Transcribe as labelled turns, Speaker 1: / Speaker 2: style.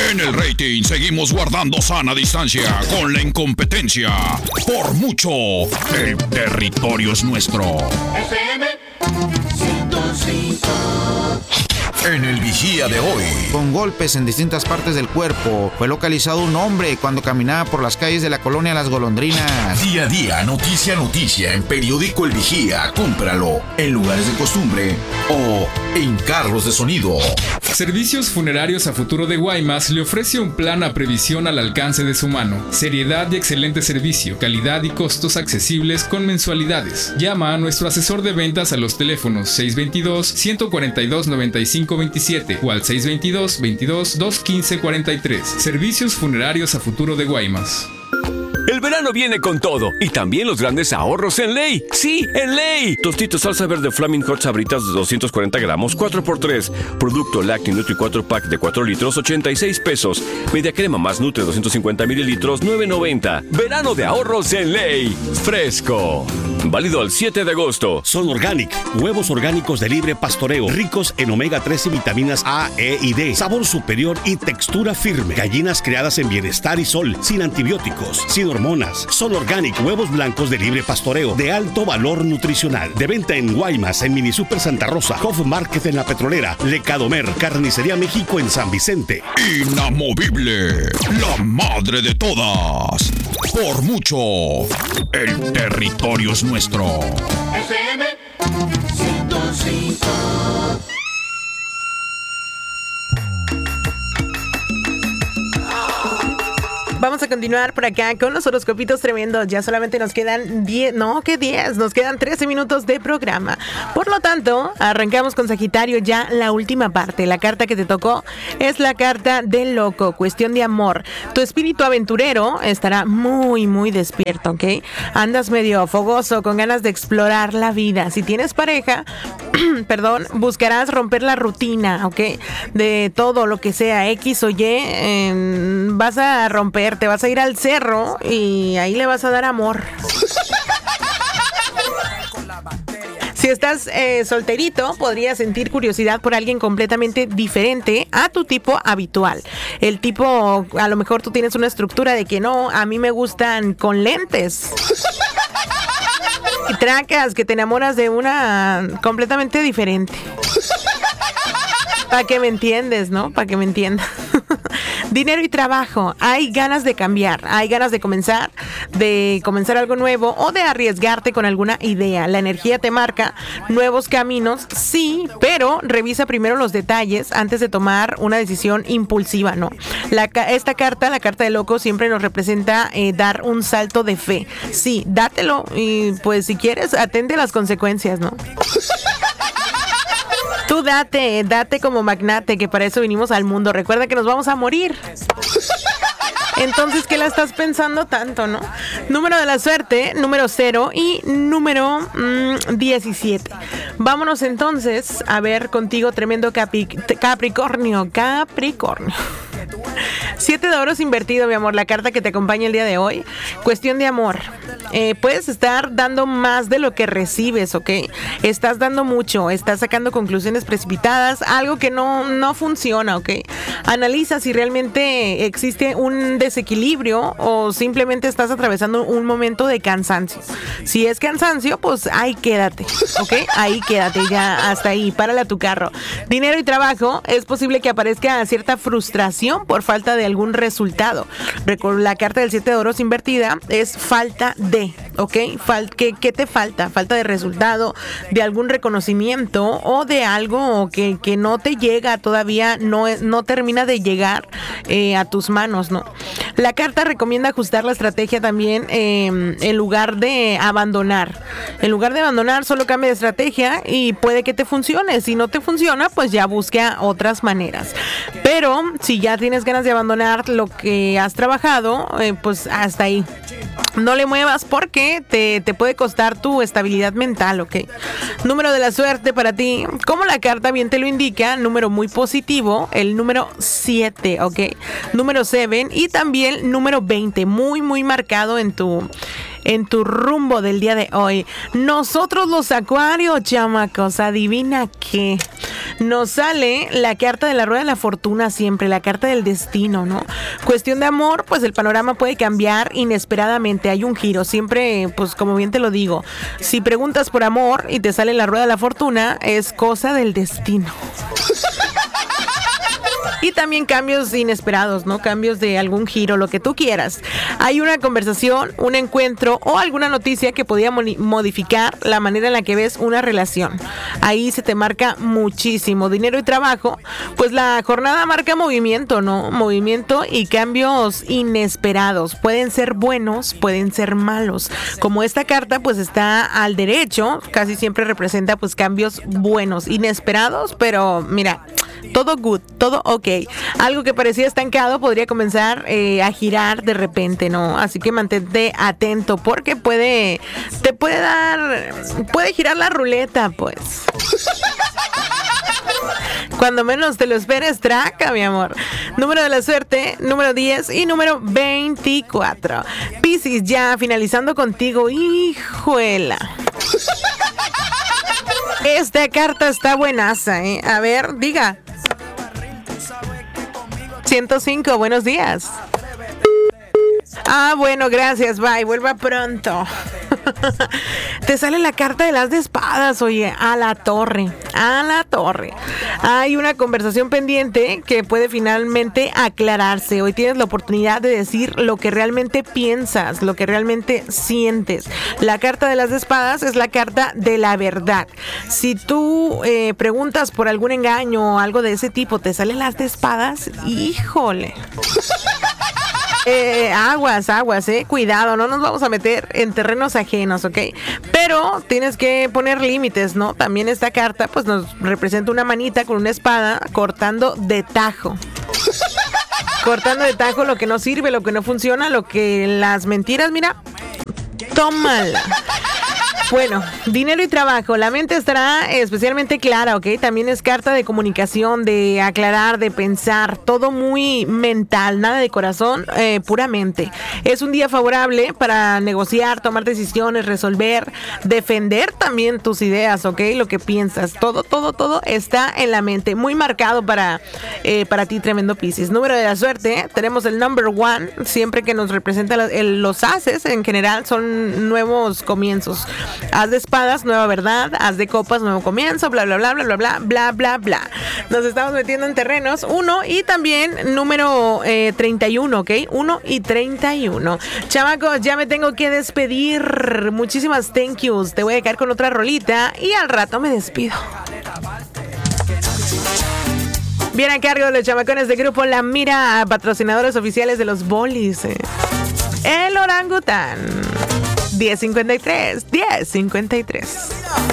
Speaker 1: En el rating seguimos guardando sana distancia con la incompetencia. Por mucho, el territorio es nuestro.
Speaker 2: FM 105.
Speaker 1: En el vigía de hoy.
Speaker 3: Con golpes en distintas partes del cuerpo, fue localizado un hombre cuando caminaba por las calles de la colonia Las Golondrinas.
Speaker 1: Día a día, noticia a noticia, en Periódico El Vigía. Cómpralo en lugares de costumbre o en carros de sonido.
Speaker 4: Servicios Funerarios a Futuro de Guaymas le ofrece un plan a previsión al alcance de su mano. Seriedad y excelente servicio, calidad y costos accesibles con mensualidades. Llama a nuestro asesor de ventas a los teléfonos 622-142-9527 o al 622-22-215-43. Servicios Funerarios a Futuro de Guaymas.
Speaker 5: El verano viene con todo y también los grandes ahorros en Ley. ¡Sí, en Ley! Tostitos salsa verde Flaming Hot Sabritas de 240 gramos, 4x3. Producto Lacti Nutri 4 Pack de 4 litros, 86 pesos. Media crema más Nutre 250 mililitros, 9.90. Verano de ahorros en Ley. Fresco. Válido al 7 de agosto.
Speaker 6: Son Organic, huevos orgánicos de libre pastoreo, ricos en omega 3 y vitaminas A, E y D. Sabor superior y textura firme. Gallinas criadas en bienestar y sol, sin antibióticos, sin hormonas. Son Organic, huevos blancos de libre pastoreo, de alto valor nutricional. De venta en Guaymas, en Mini Super Santa Rosa, Hof Market en La Petrolera, Lecadomer, Carnicería México en San Vicente.
Speaker 1: Inamovible, la madre de todas. Por mucho, el territorio es nuestro.
Speaker 2: FM 105.
Speaker 7: Vamos a continuar por acá con los horoscopitos tremendos. Ya solamente nos quedan 10, no, ¿qué 10? Nos quedan 13 minutos de programa. Por lo tanto, arrancamos con Sagitario, ya la última parte. La carta que te tocó es la carta del loco, cuestión de amor. Tu espíritu aventurero estará muy, muy despierto, ¿ok? Andas medio fogoso, con ganas de explorar la vida. Si tienes pareja, perdón, buscarás romper la rutina, ¿ok? De todo lo que sea X o Y, vas a romper. Te vas a ir al cerro y ahí le vas a dar amor. Si estás solterito, podrías sentir curiosidad por alguien completamente diferente a tu tipo habitual. El tipo, a lo mejor tú tienes una estructura de que no, a mí me gustan con lentes. Y tracas, que te enamoras de una completamente diferente. Para que me entiendes, ¿no? Para que me entiendas. Dinero y trabajo. Hay ganas de cambiar, hay ganas de comenzar algo nuevo o de arriesgarte con alguna idea. La energía te marca nuevos caminos, sí, pero revisa primero los detalles antes de tomar una decisión impulsiva, ¿no? Esta carta, la carta del loco, siempre nos representa dar un salto de fe. Sí, dátelo y pues si quieres, atende a las consecuencias, ¿no? Tú date como magnate, que para eso vinimos al mundo. Recuerda que nos vamos a morir. Entonces, ¿qué la estás pensando tanto, no? Número de la suerte, número 0 y número 17. Vámonos entonces a ver contigo, tremendo Capricornio. 7 de oros invertido, mi amor, la carta que te acompaña el día de hoy. Cuestión de amor. Puedes estar dando más de lo que recibes, ¿ok? Estás dando mucho, estás sacando conclusiones precipitadas, algo que no funciona, ¿ok? Analiza si realmente existe un desequilibrio o simplemente estás atravesando un momento de cansancio. Si es cansancio, pues ahí quédate, ¿ok? Ahí quédate, ya hasta ahí, párale a tu carro. Dinero y trabajo, es posible que aparezca cierta frustración por falta de algún resultado. La carta del 7 de oros invertida es falta de, ¿ok? ¿Qué te falta? Falta de resultado, de algún reconocimiento o de algo que no te llega todavía, no termina de llegar a tus manos, ¿no? La carta recomienda ajustar la estrategia también en lugar de abandonar. En lugar de abandonar, solo cambia de estrategia y puede que te funcione. Si no te funciona, pues ya busca otras maneras. Pero si ya tienes ganas de abandonar lo que has trabajado, pues hasta ahí. No le muevas porque te puede costar tu estabilidad mental, ¿ok? Número de la suerte para ti, como la carta bien te lo indica, número muy positivo, el número 7, ¿ok? Número 7 y también número 20, muy, muy marcado en tu en tu rumbo del día de hoy. Nosotros los acuarios, chamacos, adivina qué. Nos sale la carta de la rueda de la fortuna siempre, la carta del destino, ¿no? Cuestión de amor, pues el panorama puede cambiar inesperadamente, hay un giro. Siempre, pues como bien te lo digo, si preguntas por amor y te sale la rueda de la fortuna, es cosa del destino. Y también cambios inesperados, ¿no? Cambios de algún giro, lo que tú quieras. Hay una conversación, un encuentro o alguna noticia que podría modificar la manera en la que ves una relación. Ahí se te marca muchísimo. Dinero y trabajo, pues la jornada marca movimiento, ¿no? Movimiento y cambios inesperados. Pueden ser buenos, pueden ser malos. Como esta carta, pues está al derecho, casi siempre representa pues cambios buenos, inesperados, pero mira, todo good, todo ok. Algo que parecía estancado podría comenzar a girar de repente, ¿no? Así que mantente atento porque puede girar la ruleta, pues. Cuando menos te lo esperes, traca, mi amor. Número de la suerte, número 10 y número 24. Piscis, ya finalizando contigo, hijuela. Esta carta está buenaza, ¿eh? A ver, diga. 105, buenos días. Ah, bueno, gracias, bye, vuelva pronto. Te sale la carta de las de espadas, oye, a la torre. Hay una conversación pendiente que puede finalmente aclararse. Hoy tienes la oportunidad de decir lo que realmente piensas, lo que realmente sientes. La carta de las de espadas es la carta de la verdad. Si tú preguntas por algún engaño o algo de ese tipo, te salen las de espadas, híjole. Aguas, cuidado, no nos vamos a meter en terrenos ajenos, ¿ok? Pero tienes que poner límites, ¿no? También esta carta, pues nos representa una manita con una espada cortando de tajo. Cortando de tajo lo que no sirve, lo que no funciona, lo que las mentiras, mira, tómala. Bueno, dinero y trabajo. La mente estará especialmente clara, ¿ok? También es carta de comunicación, de aclarar, de pensar. Todo muy mental, nada de corazón, puramente. Es un día favorable para negociar, tomar decisiones, resolver, defender también tus ideas, ¿ok? Lo que piensas. Todo está en la mente. Muy marcado para ti, tremendo Piscis. Número de la suerte, tenemos el number 1. Siempre que nos representa los ases, en general, son nuevos comienzos. As de espadas, nueva verdad. As de copas, nuevo comienzo. Bla, bla, bla, bla, bla, bla, bla, bla, bla. Nos estamos metiendo en terrenos 1 y también número 31, ¿ok? 1 y 31. Chamacos, ya me tengo que despedir. Muchísimas thank yous. Te voy a dejar con otra rolita y al rato me despido. Bien a cargo de los chamacones de Grupo La Mira, patrocinadores oficiales de los bolis. El orangután. 1053.